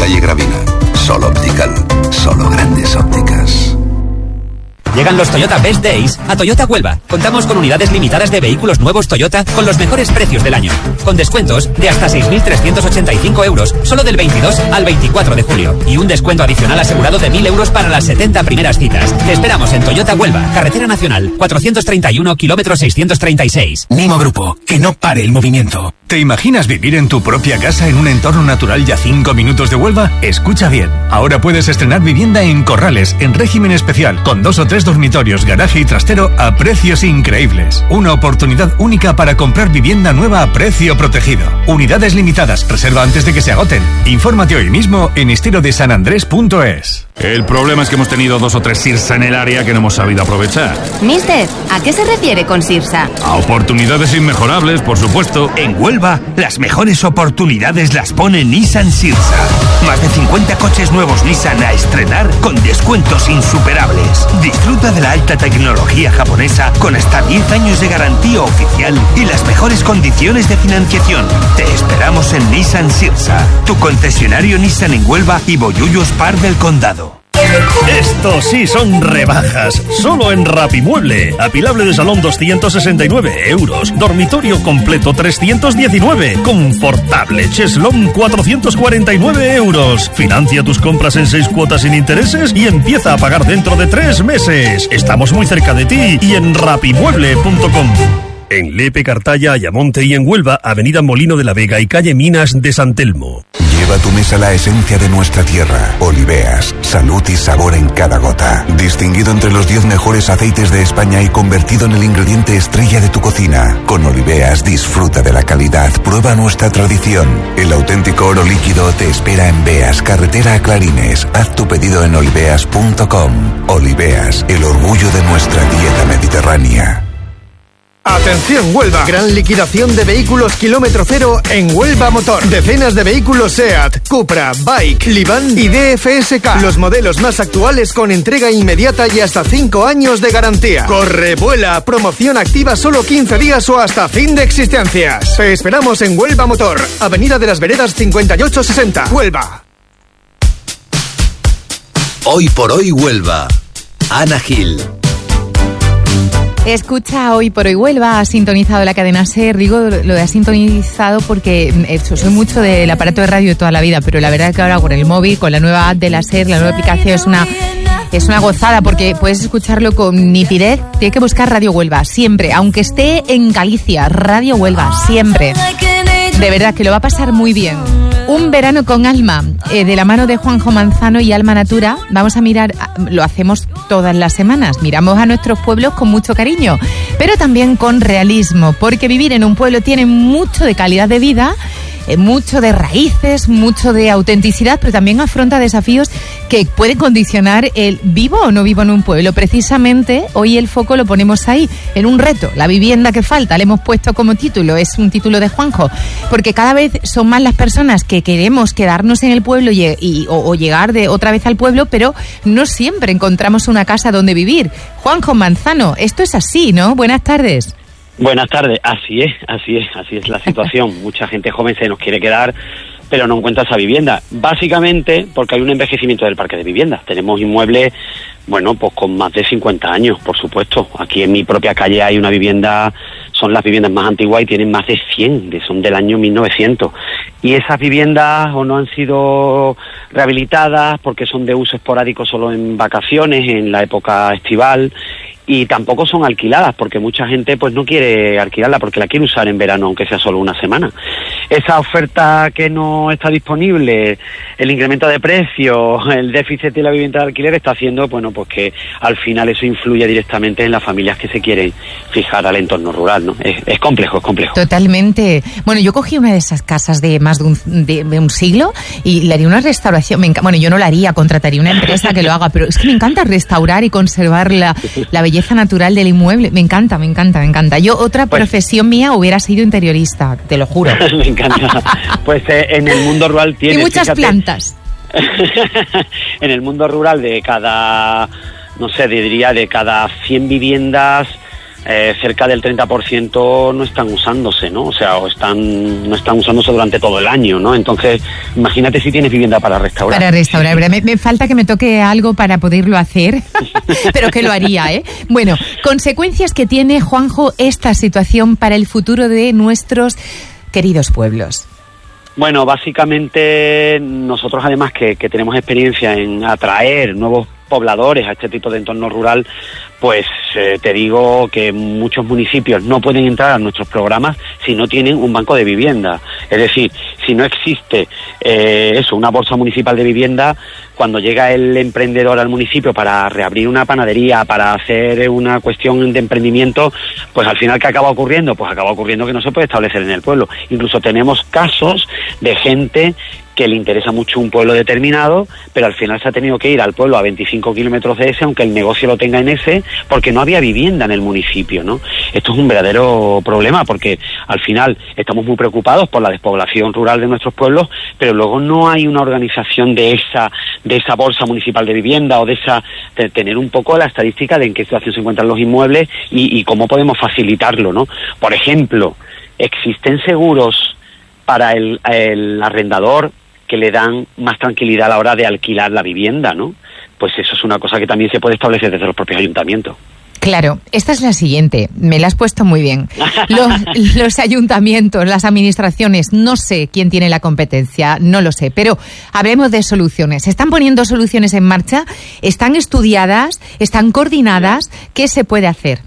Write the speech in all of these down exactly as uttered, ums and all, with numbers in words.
calle Gravina. Sol Optical, solo grandes ópticas. Llegan los Toyota Best Days a Toyota Huelva. Contamos con unidades limitadas de vehículos nuevos Toyota con los mejores precios del año. Con descuentos de hasta seis mil trescientos ochenta y cinco euros solo del veintidós al veinticuatro de julio. Y un descuento adicional asegurado de mil euros para las setenta primeras citas. Te esperamos en Toyota Huelva, Carretera Nacional, cuatrocientos treinta y uno, kilómetro seiscientos treinta y seis. Nimo Grupo, que no pare el movimiento. ¿Te imaginas vivir en tu propia casa en un entorno natural y a cinco minutos de Huelva? Escucha bien. Ahora puedes estrenar vivienda en Corrales, en régimen especial, con dos o tres dormitorios, garaje y trastero a precios increíbles. Una oportunidad única para comprar vivienda nueva a precio protegido. Unidades limitadas. Reserva antes de que se agoten. Infórmate hoy mismo en estilo de san andrés punto es. El problema es que hemos tenido dos o tres Sirsa en el área que no hemos sabido aprovechar. Mister, ¿a qué se refiere con Sirsa? A oportunidades inmejorables, por supuesto. En Huelva, las mejores oportunidades las pone Nissan Sirsa. Más de cincuenta coches nuevos Nissan a estrenar con descuentos insuperables. Disfruta de la alta tecnología japonesa con hasta diez años de garantía oficial y las mejores condiciones de financiación. Te esperamos en Nissan Sirsa, tu concesionario Nissan en Huelva y Boyullos Par del Condado. Estos sí son rebajas, solo en Rapimueble. Apilable de salón doscientos sesenta y nueve euros, dormitorio completo trescientos diecinueve, confortable cheslón cuatrocientos cuarenta y nueve euros. Financia tus compras en seis cuotas sin intereses y empieza a pagar dentro de tres meses. Estamos muy cerca de ti y en rapimueble punto com. En Lepe, Cartaya, Ayamonte y en Huelva, avenida Molino de la Vega y calle Minas de San Telmo. Lleva a tu mesa la esencia de nuestra tierra. Oliveas, salud y sabor en cada gota. Distinguido entre los diez mejores aceites de España y convertido en el ingrediente estrella de tu cocina. Con Oliveas disfruta de la calidad, prueba nuestra tradición. El auténtico oro líquido te espera en Beas, carretera a Clarines. Haz tu pedido en oliveas punto com. Oliveas, el orgullo de nuestra dieta mediterránea. Atención Huelva, gran liquidación de vehículos kilómetro cero en Huelva Motor. Decenas de vehículos SEAT, Cupra, Bike, Livan y D F S K. Los modelos más actuales con entrega inmediata y hasta cinco años de garantía. Corre, vuela, promoción activa solo quince días o hasta fin de existencias. Te esperamos en Huelva Motor, Avenida de las Veredas cincuenta y ocho sesenta, Huelva. Hoy por hoy Huelva. Ana Gil. Escucha Hoy por Hoy Huelva, ha sintonizado la cadena SER. Digo lo de ha sintonizado porque eso, soy mucho del aparato de radio de toda la vida, pero la verdad es que ahora con el móvil, con la nueva app de la SER, la nueva aplicación, es una, es una gozada porque puedes escucharlo con nitidez. Tienes que buscar Radio Huelva, siempre, aunque esté en Galicia, Radio Huelva, siempre. De verdad que lo va a pasar muy bien. Un verano con alma, eh, de la mano de Juanjo Manzano y Alma Natura. Vamos a mirar, lo hacemos todas las semanas, miramos a nuestros pueblos con mucho cariño, pero también con realismo, porque vivir en un pueblo tiene mucho de calidad de vida, eh, mucho de raíces, mucho de autenticidad, pero también afronta desafíos que pueden condicionar el vivo o no vivo en un pueblo. Precisamente hoy el foco lo ponemos ahí, en un reto, la vivienda que falta. Le hemos puesto como título, es un título de Juanjo, porque cada vez son más las personas que queremos quedarnos en el pueblo y, y, o, o llegar de otra vez al pueblo, pero no siempre encontramos una casa donde vivir. Juanjo Manzano, esto es así, ¿no? Buenas tardes. Buenas tardes, así es, así es, así es la situación. Mucha gente joven se nos quiere quedar, pero no encuentra esa vivienda. Básicamente porque hay un envejecimiento del parque de viviendas. Tenemos inmuebles, bueno, pues con más de cincuenta años, por supuesto. Aquí en mi propia calle hay una vivienda, son las viviendas más antiguas y tienen más de cien, son del año mil novecientos. Y esas viviendas o no han sido rehabilitadas porque son de uso esporádico solo en vacaciones, en la época estival, y tampoco son alquiladas porque mucha gente pues no quiere alquilarla porque la quiere usar en verano, aunque sea solo una semana. Esa oferta que no está disponible, el incremento de precios, el déficit de la vivienda de alquiler está haciendo, bueno, pues que al final eso influye directamente en las familias que se quieren fijar al entorno rural, ¿no? Es, es complejo, es complejo. Totalmente. Bueno, yo cogí una de esas casas de más de un, de, de un siglo y le haría una restauración. Me enc- bueno, yo no la haría, contrataría una empresa que lo haga, pero es que me encanta restaurar y conservar la, la belleza natural del inmueble. Me encanta, me encanta, me encanta. Yo, otra pues, profesión mía hubiera sido interiorista, te lo juro. Me encanta. Pues eh, en el mundo rural tiene... Y muchas fíjate, plantas. En el mundo rural de cada, no sé, diría de cada cien viviendas, eh, cerca del treinta por ciento no están usándose, ¿no? O sea, o están no están usándose durante todo el año, ¿no? Entonces, imagínate si tienes vivienda para restaurar. Para restaurar, me, me falta que me toque algo para poderlo hacer, pero que lo haría, ¿eh? Bueno, consecuencias que tiene, Juanjo, esta situación para el futuro de nuestros queridos pueblos. Bueno, básicamente nosotros además que, que tenemos experiencia en atraer nuevos pobladores a este tipo de entorno rural, pues eh, te digo que muchos municipios no pueden entrar a nuestros programas si no tienen un banco de vivienda. Es decir, si no existe eh, eso, una bolsa municipal de vivienda, cuando llega el emprendedor al municipio para reabrir una panadería, para hacer una cuestión de emprendimiento, pues al final, ¿qué acaba ocurriendo? Pues acaba ocurriendo que no se puede establecer en el pueblo. Incluso tenemos casos de gente que le interesa mucho un pueblo determinado, pero al final se ha tenido que ir al pueblo a veinticinco kilómetros de ese, aunque el negocio lo tenga en ese, porque no había vivienda en el municipio, ¿no? Esto es un verdadero problema, porque al final estamos muy preocupados por la despoblación rural de nuestros pueblos, pero luego no hay una organización de esa de esa bolsa municipal de vivienda o de esa de tener un poco la estadística de en qué situación se encuentran los inmuebles y, y cómo podemos facilitarlo, ¿no? Por ejemplo, existen seguros para el, el arrendador que le dan más tranquilidad a la hora de alquilar la vivienda, ¿no? Pues eso es una cosa que también se puede establecer desde los propios ayuntamientos. Claro, esta es la siguiente, me la has puesto muy bien. Los, los ayuntamientos, las administraciones, no sé quién tiene la competencia, no lo sé, pero hablemos de soluciones. ¿Se están poniendo soluciones en marcha? ¿Están estudiadas? ¿Están coordinadas? ¿Qué se puede hacer?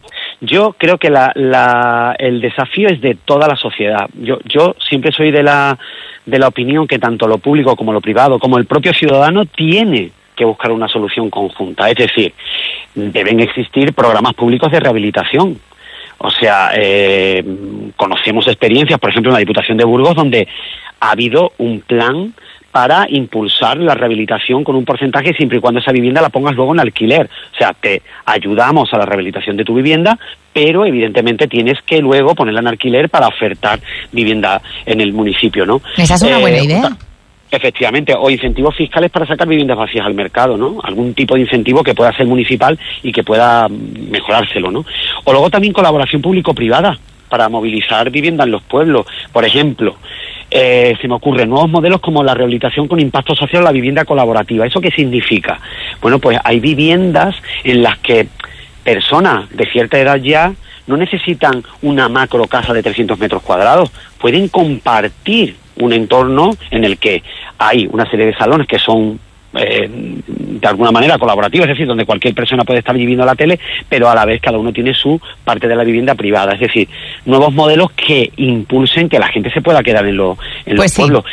Yo creo que la, la, el desafío es de toda la sociedad. Yo, yo siempre soy de la, de la opinión que tanto lo público como lo privado, como el propio ciudadano, tiene que buscar una solución conjunta. Es decir, deben existir programas públicos de rehabilitación. O sea, eh, conocemos experiencias, por ejemplo, en la Diputación de Burgos, donde ha habido un plan para impulsar la rehabilitación con un porcentaje siempre y cuando esa vivienda la pongas luego en alquiler. O sea, te ayudamos a la rehabilitación de tu vivienda, pero evidentemente tienes que luego ponerla en alquiler para ofertar vivienda en el municipio, ¿no? Esa es una eh, buena idea. Efectivamente, o incentivos fiscales para sacar viviendas vacías al mercado, ¿no? Algún tipo de incentivo que pueda ser municipal y que pueda mejorárselo, ¿no? O luego también colaboración público-privada para movilizar vivienda en los pueblos. Por ejemplo, eh, se me ocurren nuevos modelos como la rehabilitación con impacto social o la vivienda colaborativa. ¿Eso qué significa? Bueno, pues hay viviendas en las que personas de cierta edad ya no necesitan una macro casa de trescientos metros cuadrados, pueden compartir un entorno en el que hay una serie de salones que son eh, de alguna manera colaborativos, es decir, donde cualquier persona puede estar viviendo la tele, pero a la vez cada uno tiene su parte de la vivienda privada. Es decir, nuevos modelos que impulsen que la gente se pueda quedar en, lo, en pues los sí. pueblos.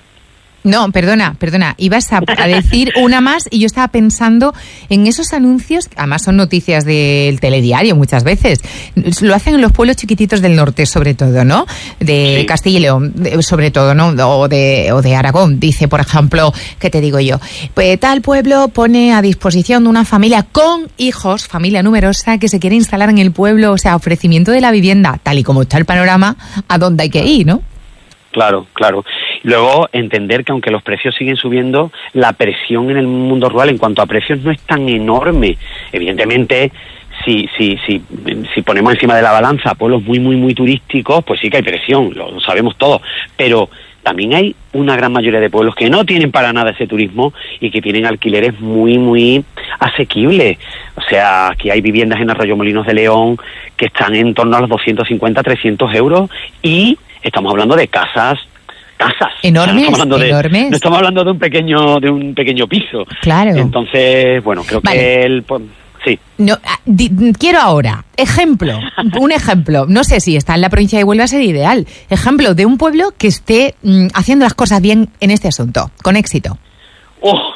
No, perdona, perdona, ibas a, a decir una más y yo estaba pensando en esos anuncios, además son noticias del telediario muchas veces, lo hacen en los pueblos chiquititos del norte sobre todo, ¿no? De sí. Castilla y León, de, sobre todo, ¿no? O de, o de Aragón, dice, por ejemplo, ¿qué te digo yo? Pues tal pueblo pone a disposición de una familia con hijos, familia numerosa, que se quiere instalar en el pueblo, o sea, ofrecimiento de la vivienda, tal y como está el panorama, a dónde hay que ir, ¿no? Claro, claro. Luego, entender que aunque los precios siguen subiendo, la presión en el mundo rural en cuanto a precios no es tan enorme. Evidentemente, si si si si ponemos encima de la balanza pueblos muy, muy, muy turísticos, pues sí que hay presión, lo sabemos todos. Pero también hay una gran mayoría de pueblos que no tienen para nada ese turismo y que tienen alquileres muy, muy asequibles. O sea, aquí hay viviendas en Arroyomolinos de León que están en torno a los doscientos cincuenta, trescientos euros y estamos hablando de casas, casas. Enormes, no estamos enormes. De, no estamos hablando de un pequeño, de un pequeño piso. Claro. Entonces, bueno, creo vale. que el, pues, sí. No, di, quiero ahora, ejemplo, un ejemplo, no sé si está en la provincia de Huelva, sería ideal. Ejemplo de un pueblo que esté mm, haciendo las cosas bien en este asunto, con éxito. Oh,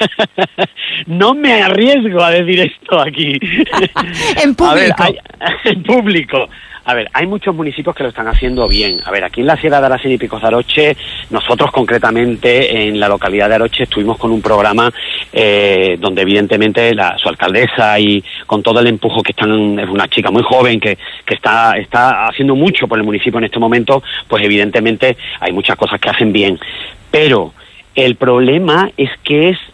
no me arriesgo a decir esto aquí. En público. A ver, hay, en público. A ver, hay muchos municipios que lo están haciendo bien. A ver, aquí en la Sierra de Aracena y Picos de Aroche, nosotros concretamente en la localidad de Aroche estuvimos con un programa eh, donde evidentemente la, su alcaldesa y con todo el empujo que están, es una chica muy joven que, que está, está haciendo mucho por el municipio en este momento, pues evidentemente hay muchas cosas que hacen bien. Pero el problema es que es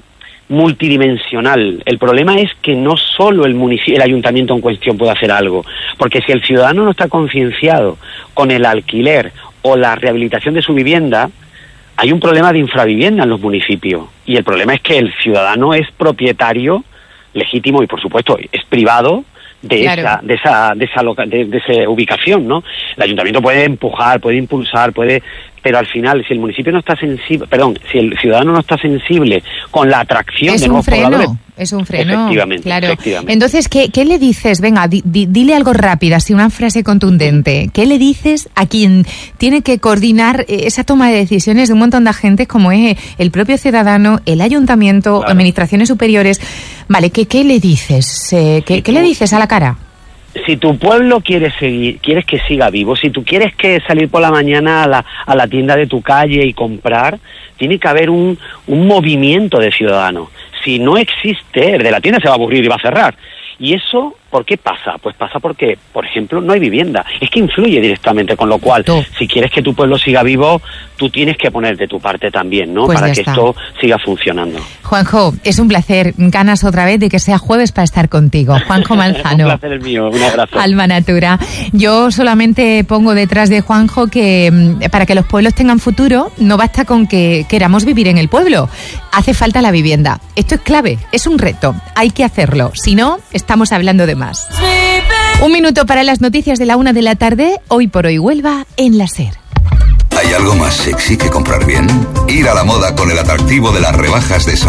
multidimensional. El problema es que no solo el municipio, el ayuntamiento en cuestión puede hacer algo, porque si el ciudadano no está concienciado con el alquiler o la rehabilitación de su vivienda, hay un problema de infravivienda en los municipios. Y el problema es que el ciudadano es propietario legítimo y, por supuesto, es privado de claro. esa de esa de esa loca, de, de esa ubicación, ¿no? El ayuntamiento puede empujar, puede impulsar, puede, pero al final, si el municipio no está sensible, perdón, si el ciudadano no está sensible con la atracción es de nuevos freno, pobladores, es un freno, efectivamente, claro. efectivamente. Entonces, ¿qué, qué le dices? Venga, di, di, dile algo rápido, así una frase contundente. ¿Qué le dices a quien tiene que coordinar esa toma de decisiones de un montón de agentes como es el propio ciudadano, el ayuntamiento, claro. administraciones superiores? Vale, ¿qué, qué le dices? Eh, ¿qué, ¿Qué le dices a la cara? Si tu pueblo quiere seguir, quieres que siga vivo, si tú quieres que salir por la mañana a la, a la tienda de tu calle y comprar, tiene que haber un, un movimiento de ciudadanos. Si no existe, el de la tienda se va a aburrir y va a cerrar. Y eso, ¿por qué pasa? Pues pasa porque, por ejemplo, no hay vivienda. Es que influye directamente, con lo cual, tú. si quieres que tu pueblo siga vivo, tú tienes que poner de tu parte también, ¿no? Pues para que está. esto siga funcionando. Juanjo, es un placer. Ganas otra vez de que sea jueves para estar contigo. Juanjo Manzano. Un placer el mío, un abrazo. Alma Natura. Yo solamente pongo detrás de Juanjo que para que los pueblos tengan futuro, no basta con que queramos vivir en el pueblo. Hace falta la vivienda. Esto es clave, es un reto. Hay que hacerlo. Si no, estamos hablando de más. Un minuto para las noticias de la una de la tarde. Hoy por hoy Huelva en la SER. ¿Hay algo más sexy que comprar bien? Ir a la moda con el atractivo de las rebajas de